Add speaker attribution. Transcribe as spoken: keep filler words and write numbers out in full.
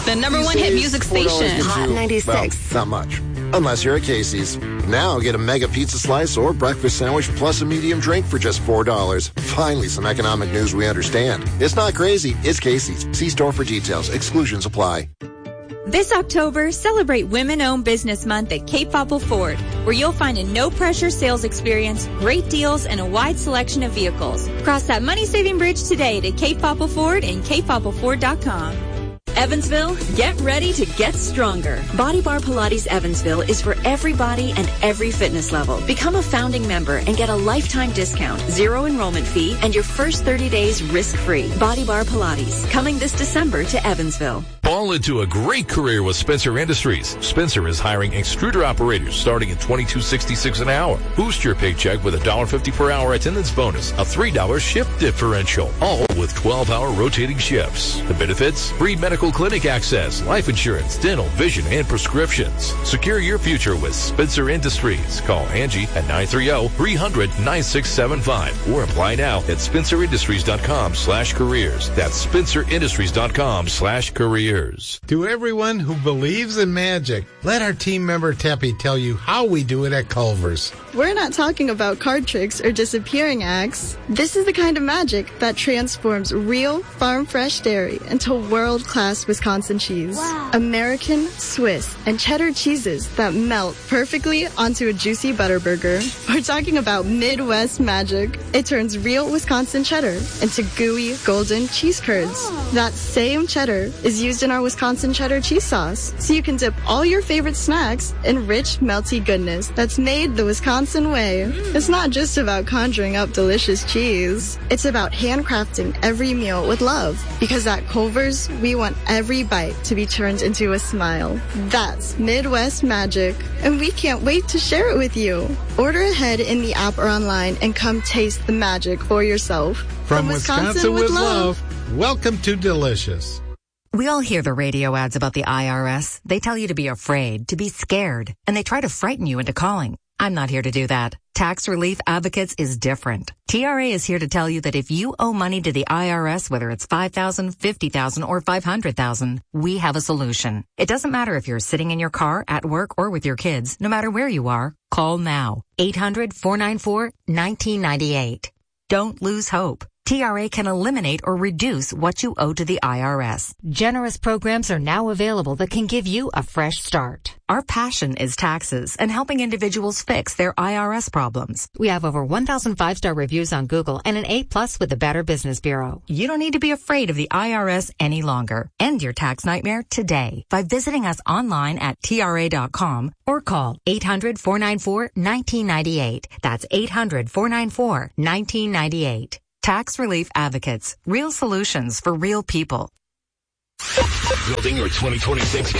Speaker 1: The number
Speaker 2: These
Speaker 1: one hit
Speaker 2: days,
Speaker 1: music
Speaker 2: four dollars
Speaker 1: station.
Speaker 2: gives
Speaker 3: Hot
Speaker 2: you,
Speaker 3: ninety-six.
Speaker 2: Well, not much. Unless you're at Casey's. Now get a mega pizza slice or breakfast sandwich plus a medium drink for just four dollars. Finally, some economic news we understand. It's not crazy. It's Casey's. See store for details. Exclusions apply.
Speaker 4: This October, celebrate Women-Owned Business Month at Cape Popple Ford, where you'll find a no-pressure sales experience, great deals, and a wide selection of vehicles. Cross that money-saving bridge today to Cape Popple Ford and cape popple ford dot com.
Speaker 5: Evansville, get ready to get stronger. Body Bar Pilates Evansville is for everybody and every fitness level. Become a founding member and get a lifetime discount, zero enrollment fee, and your first thirty days risk-free. Body Bar Pilates, coming this December to Evansville.
Speaker 6: Fall into a great career with Spencer Industries. Spencer is hiring extruder operators starting at twenty-two sixty-six an hour. Boost your paycheck with a one dollar fifty per hour attendance bonus, a three dollar shift differential, all with twelve hour rotating shifts. The benefits? Free medical clinic access, life insurance, dental, vision, and prescriptions. Secure your future with Spencer Industries. Call Angie at nine three zero, three hundred, nine six seven five or apply now at spencer industries dot com slash careers. That's spencer industries dot com slash careers.
Speaker 7: To everyone who believes in magic, let our team member Teppy tell you how we do it at Culver's.
Speaker 8: We're not talking about card tricks or disappearing acts. This is the kind of magic that transforms real farm-fresh dairy into world-class Wisconsin cheese.
Speaker 3: Wow.
Speaker 8: American, Swiss, and cheddar cheeses that melt perfectly onto a juicy butter burger. We're talking about Midwest magic. It turns real Wisconsin cheddar into gooey, golden cheese curds.
Speaker 3: Oh.
Speaker 8: That same cheddar is used in our Wisconsin cheddar cheese sauce, so you can dip all your favorite snacks in rich, melty goodness that's made the Wisconsin way. It's not just about conjuring up delicious cheese. It's about handcrafting every meal with love. Because at Culver's, we want every bite to be turned into a smile. That's Midwest magic, and we can't wait to share it with you. Order ahead in the app or online and come taste the magic for yourself.
Speaker 7: From, From Wisconsin, Wisconsin with, with love, love, welcome to Delicious.
Speaker 9: We all hear the radio ads about the I R S. They tell you to be afraid, to be scared, and they try to frighten you into calling. I'm not here to do that. Tax Relief Advocates is different. T R A is here to tell you that if you owe money to the I R S, whether it's five thousand dollars, fifty thousand dollars, or five hundred thousand dollars, we have a solution. It doesn't matter if you're sitting in your car, at work, or with your kids. No matter where you are, call now. eight hundred, four nine four, one nine nine eight. Don't lose hope. T R A can eliminate or reduce what you owe to the I R S.
Speaker 10: Generous programs are now available that can give you a fresh start.
Speaker 9: Our passion is taxes and helping individuals fix their I R S problems.
Speaker 10: We have over one thousand five-star reviews on Google and an A plus with the Better Business Bureau.
Speaker 9: You don't need to be afraid of the I R S any longer. End your tax nightmare today by visiting us online at T R A dot com or call eight hundred, four nine four, one nine nine eight. That's eight hundred, four nine four, one nine nine eight. Tax Relief Advocates. Real solutions for real people.
Speaker 6: Building your twenty twenty-six